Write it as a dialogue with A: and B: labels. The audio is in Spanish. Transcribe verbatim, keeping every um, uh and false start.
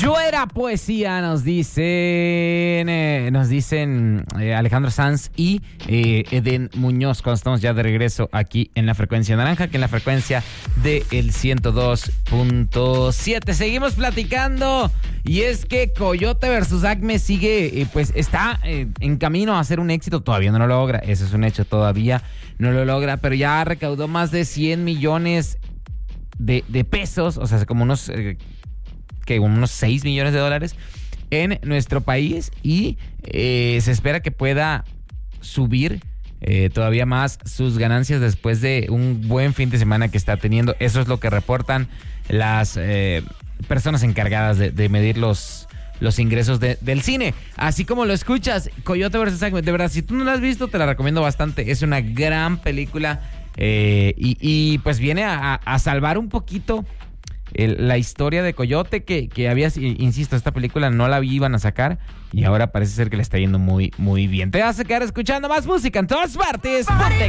A: Fuera poesía, nos dicen, eh, nos dicen eh, Alejandro Sanz y eh, Eden Muñoz, cuando estamos ya de regreso aquí en la frecuencia naranja, que en la frecuencia del ciento dos punto siete. Seguimos platicando, y es que Coyote versus. Acme sigue, eh, pues está eh, en camino a hacer un éxito. Todavía no lo logra, eso es un hecho, todavía no lo logra, pero ya recaudó más de cien millones de, de pesos, o sea, como unos... Eh, que unos seis millones de dólares en nuestro país, y eh, se espera que pueda subir eh, todavía más sus ganancias después de un buen fin de semana que está teniendo. Eso es lo que reportan las eh, personas encargadas de, de medir los, los ingresos de, del cine. Así como lo escuchas, Coyote versus. Acme, de verdad, si tú no la has visto, te la recomiendo bastante. Es una gran película eh, y, y pues viene a, a salvar un poquito El, la historia de Coyote, que, que había, insisto, esta película no la iban a sacar y ahora parece ser que le está yendo muy, muy bien. Te vas a quedar escuchando más música en todas partes. ¡Ponte